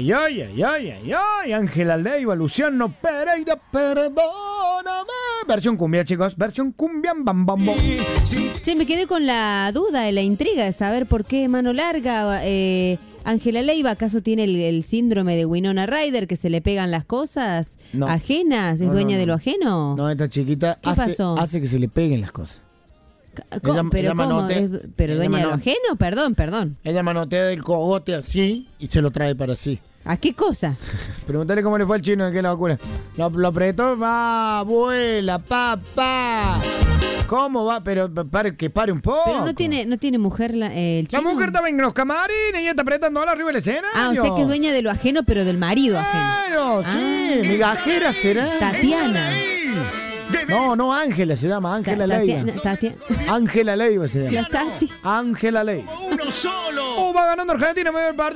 ay, ay, ay, ay, ay, ay, Ángela Leiva, Luciano Pereira, perdóname. Versión cumbia, chicos, versión cumbia, bam, bam, bam. Che, me quedé con la duda, la intriga de saber por qué Mano Larga, Ángela Leiva, ¿acaso tiene el síndrome de Winona Ryder, que se le pegan las cosas ajenas? ¿Es dueña de lo ajeno? No, esta chiquita hace que se le peguen las cosas. ¿Pero cómo? ¿Pero dueña de lo ajeno? Perdón. Ella manotea del cogote así y se lo trae para sí. ¿A qué cosa? Preguntale cómo le fue al chino, de qué locura. Lo apretó, va, abuela, papá. ¿Cómo va? Pero que pare un poco. Pero no tiene mujer el chino. La mujer estaba en los camarines y está apretando ahora arriba del escenario. Ah, o sea que es dueña de lo ajeno, pero del marido ajeno. Claro, sí. Migajera será. Tatiana. No, Ángela se llama, Ángela Leiva. Ángela Leiva se llama. La Tati. Ángela Leiva. Uno solo. Va ganando Argentina, me voy al partido.